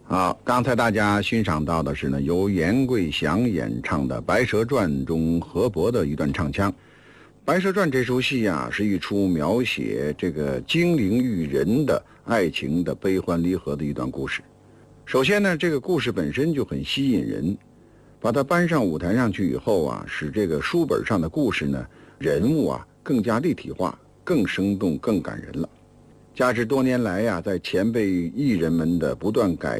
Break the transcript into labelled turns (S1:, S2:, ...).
S1: 好，刚才大家欣赏到的是呢，由严贵祥演唱的《白蛇传》中河伯的一段唱腔。《白蛇传》这出戏啊，是一出描写这个精灵与人的爱情的悲欢离合的一段故事。首先呢，这个故事本身就很吸引人，把它搬上舞台上去以后啊，使这个书本上的故事呢，人物啊更加立体化，更生动，更感人了。加之多年来呀，在前辈艺人们的不断改